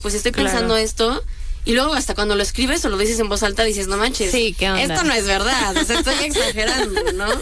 pues estoy pensando esto. Y luego hasta cuando lo escribes o lo dices en voz alta dices, no manches, sí, ¿qué onda? Esto no es verdad, o sea, estoy exagerando, ¿no?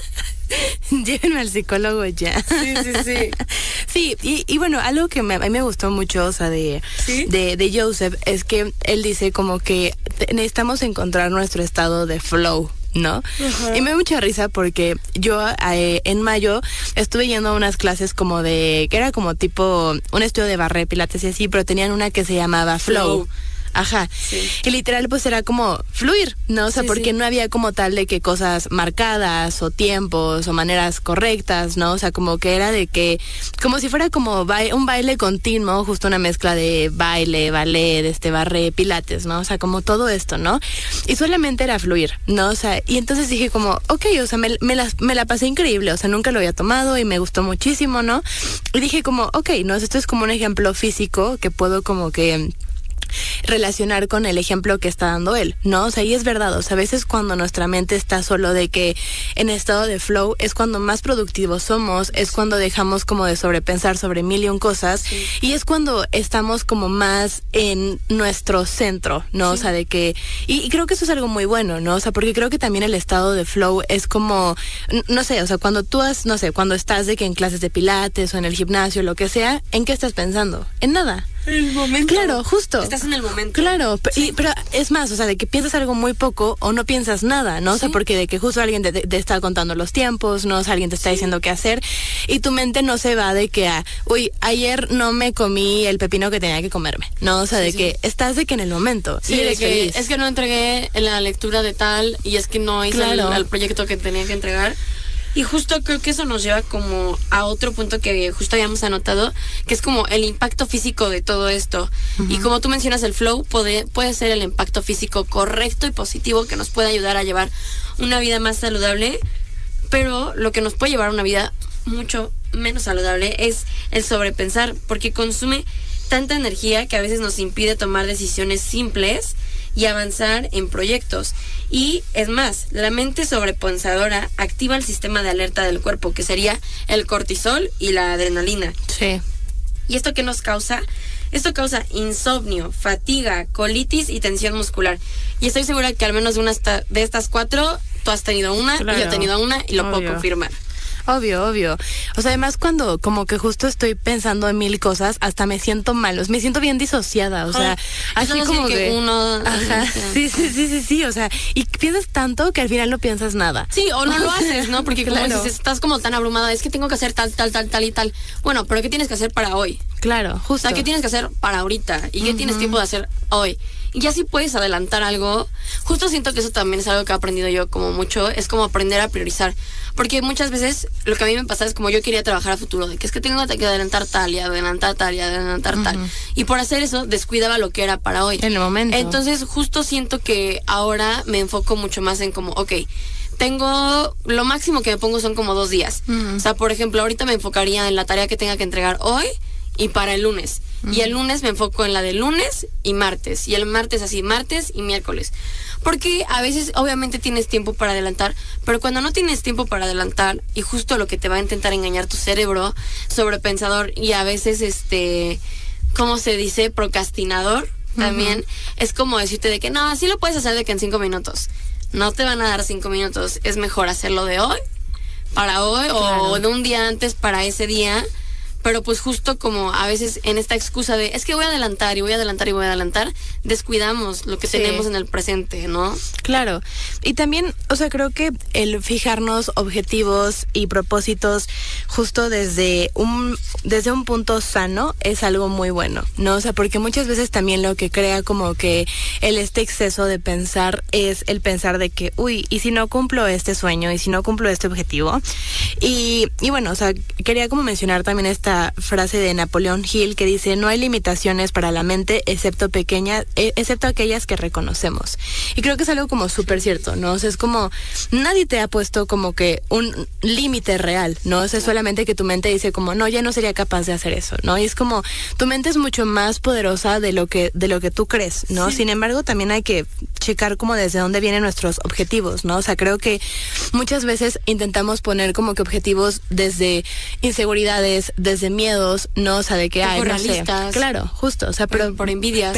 Llévenme al psicólogo ya. Sí. Sí, y bueno, algo que a mí me gustó mucho, o sea, de Joseph, es que él dice como que necesitamos encontrar nuestro estado de flow, ¿no? Uh-huh. Y me da mucha risa porque yo en mayo estuve yendo a unas clases como que era como tipo un estudio de barre, pilates y así, pero tenían una que se llamaba Flow. Ajá, sí. Y literal pues era como fluir, ¿no? O sea, porque no había como tal de que cosas marcadas o tiempos o maneras correctas, ¿no? O sea, como que era de que, como si fuera como un baile continuo, justo una mezcla de baile, ballet, barre, pilates, ¿no? O sea, como todo esto, ¿no? Y solamente era fluir, ¿no? O sea, y entonces dije como, o sea, me la pasé increíble, o sea, nunca lo había tomado y me gustó muchísimo, ¿no? Y dije como, ¿no? Esto es como un ejemplo físico que puedo como que relacionar con el ejemplo que está dando él, ¿no? O sea, y es verdad, o sea, a veces cuando nuestra mente está solo de que en estado de flow es cuando más productivos somos, es cuando dejamos como de sobrepensar sobre mil y un cosas, y es cuando estamos como más en nuestro centro, ¿no? O sea, de que, y creo que eso es algo muy bueno, ¿no? O sea, porque creo que también el estado de flow es como, no sé, o sea, cuando cuando estás de que en clases de pilates o en el gimnasio, lo que sea, ¿en qué estás pensando? En nada. El momento. Claro, justo. Estás en el momento. Claro, pero es más, o sea, de que piensas algo muy poco o no piensas nada, ¿no? O sea, porque de que justo alguien te está contando los tiempos, ¿no? O sea, alguien te está diciendo qué hacer y tu mente no se va de que, ayer no me comí el pepino que tenía que comerme, ¿no? O sea, de que estás de que en el momento. Sí, de que feliz. Es que no entregué la lectura de tal y es que no hice el proyecto que tenía que entregar. Y justo creo que eso nos lleva como a otro punto que justo habíamos anotado, que es como el impacto físico de todo esto. Uh-huh. Y como tú mencionas, el flow puede ser el impacto físico correcto y positivo que nos puede ayudar a llevar una vida más saludable, pero lo que nos puede llevar a una vida mucho menos saludable es el sobrepensar, porque consume tanta energía que a veces nos impide tomar decisiones simples y avanzar en proyectos. Y es más, la mente sobrepensadora activa el sistema de alerta del cuerpo, que sería el cortisol y la adrenalina. Sí. ¿Y esto qué nos causa? Esto causa insomnio, fatiga, colitis y tensión muscular. Y estoy segura que al menos de estas 4, tú has tenido una, y yo he tenido una, y lo puedo confirmar. Obvio. O sea, además cuando como que justo estoy pensando en mil cosas, hasta me siento mal, me siento bien disociada, o sea, así como que uno... Ajá, sí, o sea, y piensas tanto que al final no piensas nada. Sí, o no lo haces, ¿no? Porque como dices, estás como tan abrumada, es que tengo que hacer tal y tal. Bueno, pero ¿qué tienes que hacer para hoy? Claro, justo. O sea, ¿qué tienes que hacer para ahorita? ¿Y qué tienes tiempo de hacer hoy? Y ya si puedes adelantar algo, justo siento que eso también es algo que he aprendido yo como mucho, es como aprender a priorizar. Porque muchas veces lo que a mí me pasa es como yo quería trabajar a futuro, de que es que tengo que adelantar tal y adelantar tal y adelantar tal. Y por hacer eso descuidaba lo que era para hoy. En el momento. Entonces justo siento que ahora me enfoco mucho más en como, tengo, lo máximo que me pongo son como 2 días. O sea, por ejemplo, ahorita me enfocaría en la tarea que tenga que entregar hoy y para el lunes. Y el lunes me enfoco en la de lunes y martes. Y el martes así, martes y miércoles. Porque a veces obviamente tienes tiempo para adelantar, pero cuando no tienes tiempo para adelantar y justo lo que te va a intentar engañar tu cerebro, sobrepensador y a veces ¿cómo se dice? Procrastinador también, es como decirte de que no, así lo puedes hacer de que en 5 minutos. No te van a dar 5 minutos, es mejor hacerlo de hoy, para hoy, o de un día antes para ese día. Pero pues justo como a veces en esta excusa de es que voy a adelantar, descuidamos lo que tenemos en el presente, ¿no? Claro. Y también, o sea, creo que el fijarnos objetivos y propósitos justo desde un punto sano es algo muy bueno, ¿no? O sea, porque muchas veces también lo que crea como que este exceso de pensar es el pensar de que, ¿y si no cumplo este sueño? ¿Y si no cumplo este objetivo? Y bueno, o sea, quería como mencionar también esta frase de Napoleón Hill que dice: no hay limitaciones para la mente excepto aquellas que reconocemos. Y creo que es algo como súper cierto, ¿no? O sea, es como nadie te ha puesto como que un límite real, ¿no? O sea, solamente que tu mente dice como no, ya no sería capaz de hacer eso, ¿no? Y es como tu mente es mucho más poderosa de lo que tú crees, ¿no? Sí. Sin embargo, también hay que checar como desde dónde vienen nuestros objetivos, ¿no? O sea, creo que muchas veces intentamos poner como que objetivos desde inseguridades, desde desde miedos, no, o sea, de que hay, no sé. realistas. Claro, justo, o sea, pero por envidias.